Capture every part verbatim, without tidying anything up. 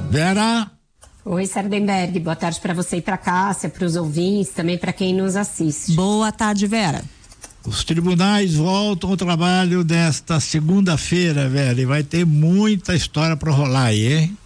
Vera? Oi, Sardenberg, boa tarde para você e para Cássia, para os ouvintes, também para quem nos assiste. Boa tarde, Vera. Os tribunais voltam ao trabalho desta segunda-feira, Vera, e vai ter muita história para rolar aí, hein?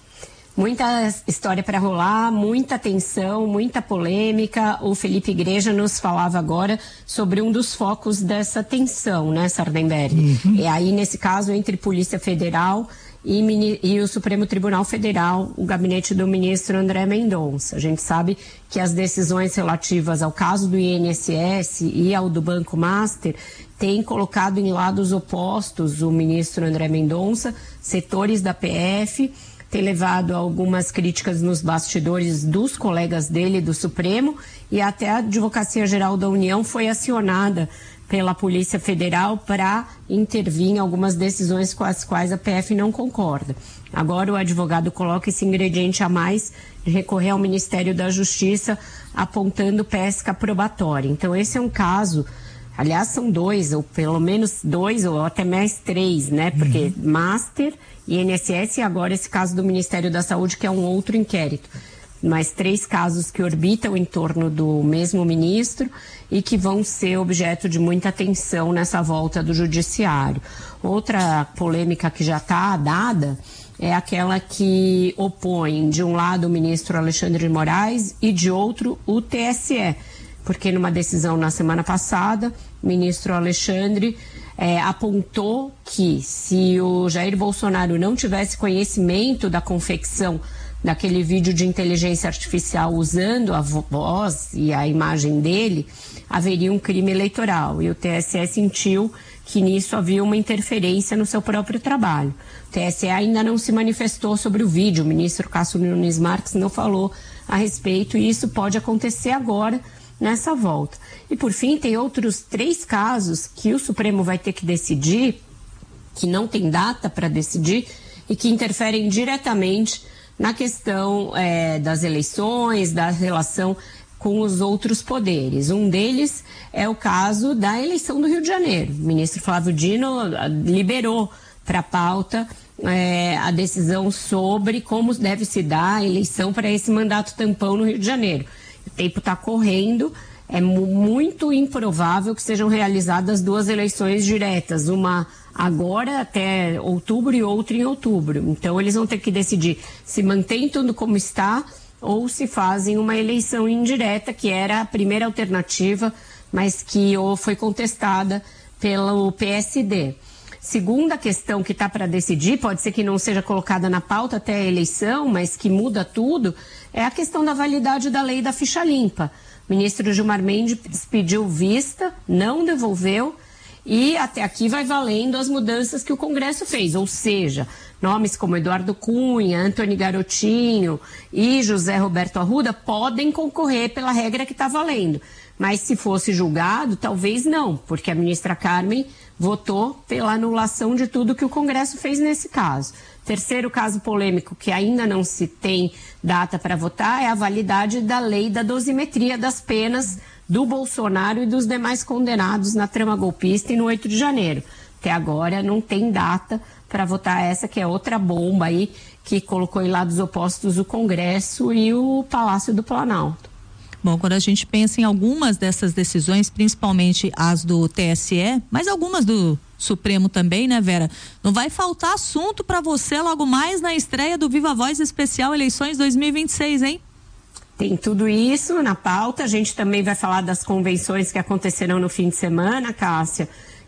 Muita história para rolar, muita tensão, muita polêmica. O Felipe Igreja nos falava agora sobre um dos focos dessa tensão, né, Sardenberg? Uhum. É aí, nesse caso, entre Polícia Federal e, e o Supremo Tribunal Federal, o gabinete do ministro André Mendonça. A gente sabe que as decisões relativas ao caso do I N S S e ao do Banco Master têm colocado em lados opostos o ministro André Mendonça, setores da P F, tem levado a algumas críticas nos bastidores dos colegas dele do Supremo, e até a Advocacia Geral da União foi acionada pela Polícia Federal para intervir em algumas decisões com as quais a P F não concorda. Agora o advogado coloca esse ingrediente a mais de recorrer ao Ministério da Justiça apontando pesca probatória. Então esse é um caso, aliás são dois, ou pelo menos dois, ou até mais três, né? Porque uhum. Master, I N S S e agora esse caso do Ministério da Saúde, que é um outro inquérito. Mais três casos que orbitam em torno do mesmo ministro e que vão ser objeto de muita atenção nessa volta do judiciário. Outra polêmica que já está dada é aquela que opõe, de um lado, o ministro Alexandre de Moraes e, de outro, o T S E. Porque numa decisão na semana passada, o ministro Alexandre é, apontou que se o Jair Bolsonaro não tivesse conhecimento da confecção daquele vídeo de inteligência artificial usando a voz e a imagem dele, haveria um crime eleitoral. E o T S E sentiu que nisso havia uma interferência no seu próprio trabalho. O T S E ainda não se manifestou sobre o vídeo, o ministro Cássio Nunes Marques não falou a respeito, e isso pode acontecer agora nessa volta. E por fim, tem outros três casos que o Supremo vai ter que decidir, que não tem data para decidir e que interferem diretamente na questão é, das eleições, da relação com os outros poderes. Um deles é o caso da eleição do Rio de Janeiro. O ministro Flávio Dino liberou para a pauta é, a decisão sobre como deve se dar a eleição para esse mandato tampão no Rio de Janeiro. O tempo está correndo, é muito improvável que sejam realizadas duas eleições diretas, uma agora até outubro e outra em outubro. Então eles vão ter que decidir se mantém tudo como está ou se fazem uma eleição indireta, que era a primeira alternativa, mas que ou foi contestada pelo P S D. Segunda questão que está para decidir, pode ser que não seja colocada na pauta até a eleição, mas que muda tudo, é a questão da validade da lei da ficha limpa. O ministro Gilmar Mendes pediu vista, não devolveu, e até aqui vai valendo as mudanças que o Congresso fez, ou seja, nomes como Eduardo Cunha, Antony Garotinho e José Roberto Arruda podem concorrer pela regra que está valendo. Mas se fosse julgado, talvez não, porque a ministra Carmen votou pela anulação de tudo que o Congresso fez nesse caso. Terceiro caso polêmico que ainda não se tem data para votar é a validade da lei da dosimetria das penas do Bolsonaro e dos demais condenados na trama golpista e no oito de janeiro. Até agora não tem data para votar essa, que é outra bomba aí que colocou em lados opostos o Congresso e o Palácio do Planalto. Bom, quando a gente pensa em algumas dessas decisões, principalmente as do T S E, mas algumas do Supremo também, né, Vera? Não vai faltar assunto para você logo mais na estreia do Viva Voz Especial Eleições dois mil e vinte e seis, hein? Tem tudo isso na pauta. A gente também vai falar das convenções que aconteceram no fim de semana, Cássia,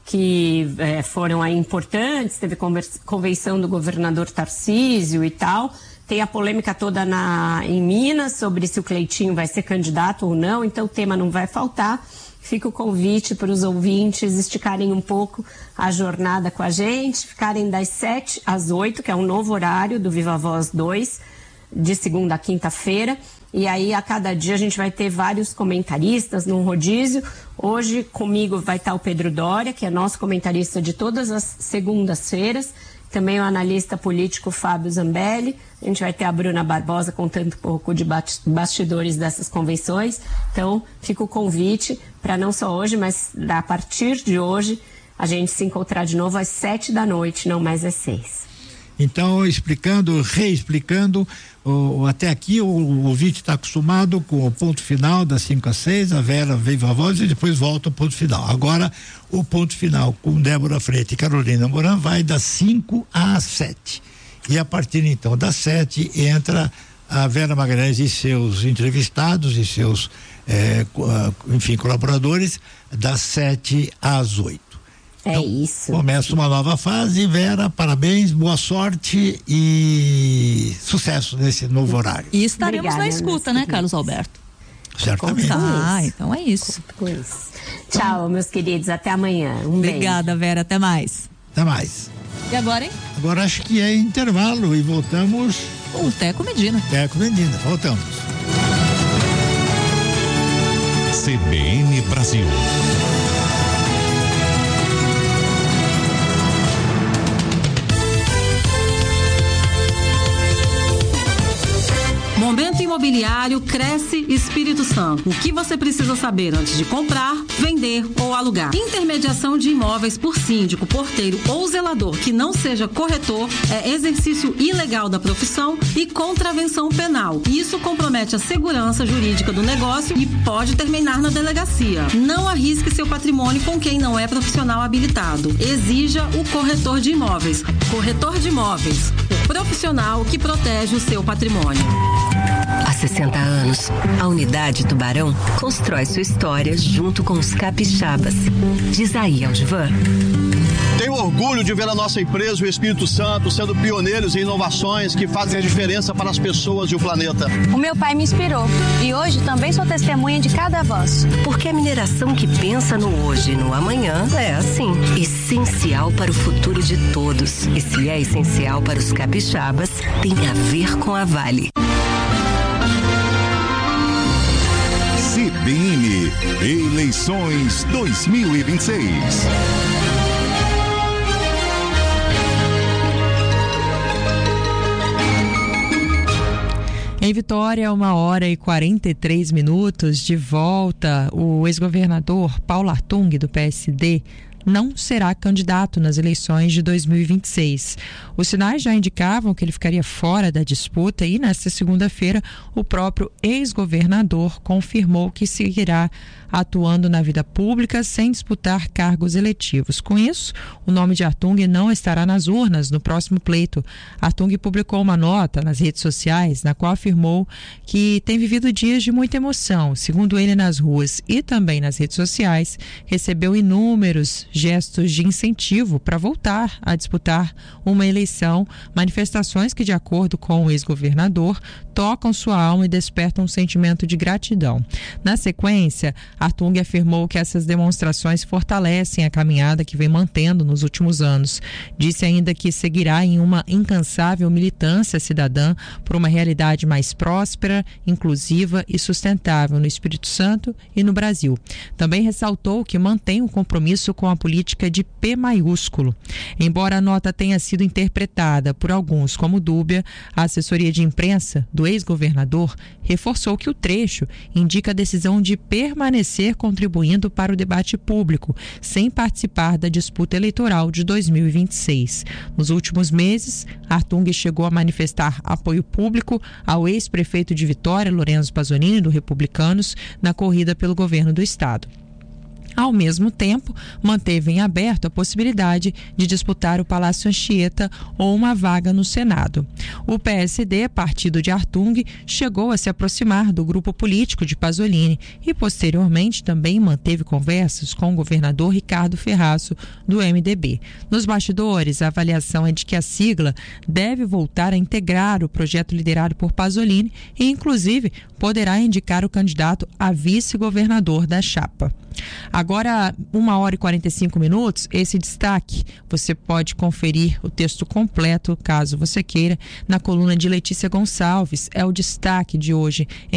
que é, foram aí importantes. Teve convenção do governador Tarcísio e tal. Tem a polêmica toda na, em Minas sobre se o Cleitinho vai ser candidato ou não, então o tema não vai faltar. Fica o convite para os ouvintes esticarem um pouco a jornada com a gente, ficarem das sete às oito, que é um novo horário do Viva Voz dois, de segunda a quinta-feira. E aí, a cada dia, a gente vai ter vários comentaristas num rodízio. Hoje, comigo vai estar o Pedro Doria, que é nosso comentarista de todas as segundas-feiras. Também o analista político Fábio Zambelli. A gente vai ter a Bruna Barbosa contando um pouco de bastidores dessas convenções. Então, fica o convite para não só hoje, mas a partir de hoje, a gente se encontrar de novo às sete da noite, não mais às seis. Então, explicando, reexplicando, o, até aqui o, o ouvinte está acostumado com o ponto final das cinco às seis, a Vera veio a voz e depois volta ao ponto final. Agora, o ponto final com Débora Freire e Carolina Moran vai das cinco às sete. E a partir então das sete entra a Vera Magalhães e seus entrevistados e seus, eh, enfim, colaboradores, das sete às oito. É então, isso. Começa uma nova fase. Vera, parabéns, boa sorte e sucesso nesse novo horário. E estaremos Obrigada, na escuta, né, Carlos Alberto? Certamente. Ah, então é isso. isso. Tchau, meus queridos, até amanhã. Um Obrigada, beijo. Vera, até mais. Até mais. E agora, hein? Agora acho que é intervalo e voltamos. O Teco Medina. Teco Medina, voltamos. C B N Brasil. Momento Imobiliário Cresce Espírito Santo. O que você precisa saber antes de comprar, vender ou alugar? Intermediação de imóveis por síndico, porteiro ou zelador que não seja corretor é exercício ilegal da profissão e contravenção penal. Isso compromete a segurança jurídica do negócio e pode terminar na delegacia. Não arrisque seu patrimônio com quem não é profissional habilitado. Exija o corretor de imóveis. Corretor de imóveis, o profissional que protege o seu patrimônio. Há sessenta anos, a Unidade Tubarão constrói sua história junto com os capixabas. Diz aí, Aldivan. Tenho orgulho de ver a nossa empresa, o Espírito Santo, sendo pioneiros em inovações que fazem a diferença para as pessoas e o planeta. O meu pai me inspirou e hoje também sou testemunha de cada avanço. Porque a mineração que pensa no hoje e no amanhã é assim, essencial para o futuro de todos. E se é essencial para os capixabas, tem a ver com a Vale. C B N Eleições dois mil e vinte e seis. Em Vitória, uma hora e quarenta e três minutos, de volta, o ex-governador Paulo Artung, do P S D, não será candidato nas eleições de dois mil e vinte e seis. Os sinais já indicavam que ele ficaria fora da disputa e, nesta segunda-feira, o próprio ex-governador confirmou que seguirá atuando na vida pública sem disputar cargos eletivos. Com isso, o nome de Artung não estará nas urnas no próximo pleito. Artung publicou uma nota nas redes sociais na qual afirmou que tem vivido dias de muita emoção. Segundo ele, nas ruas e também nas redes sociais, recebeu inúmeros gestos de incentivo para voltar a disputar uma eleição, manifestações que, de acordo com o ex-governador, tocam sua alma e despertam um sentimento de gratidão. Na sequência, Artung afirmou que essas demonstrações fortalecem a caminhada que vem mantendo nos últimos anos. Disse ainda que seguirá em uma incansável militância cidadã por uma realidade mais próspera, inclusiva e sustentável no Espírito Santo e no Brasil. Também ressaltou que mantém um compromisso com a política de P maiúsculo. Embora a nota tenha sido interpretada por alguns como dúbia, a assessoria de imprensa do ex-governador reforçou que o trecho indica a decisão de permanecer contribuindo para o debate público, sem participar da disputa eleitoral de dois mil e vinte e seis. Nos últimos meses, Artung chegou a manifestar apoio público ao ex-prefeito de Vitória, Lorenzo Pasolini, do Republicanos, na corrida pelo governo do estado. Ao mesmo tempo, manteve em aberto a possibilidade de disputar o Palácio Anchieta ou uma vaga no Senado. O P S D, partido de Artung, chegou a se aproximar do grupo político de Pasolini e, posteriormente, também manteve conversas com o governador Ricardo Ferraço, do M D B. Nos bastidores, a avaliação é de que a sigla deve voltar a integrar o projeto liderado por Pasolini e, inclusive, poderá indicar o candidato a vice-governador da chapa. Agora, uma hora e quarenta e cinco minutos, esse destaque você pode conferir o texto completo, caso você queira, na coluna de Letícia Gonçalves. É o destaque de hoje.